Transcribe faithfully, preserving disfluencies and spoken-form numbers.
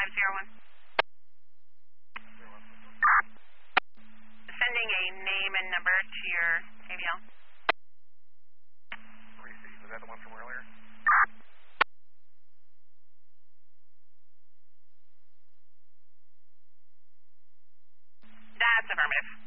five zero one. Sending a name and number to your A V L. Received. Is that the one from earlier? That's affirmative.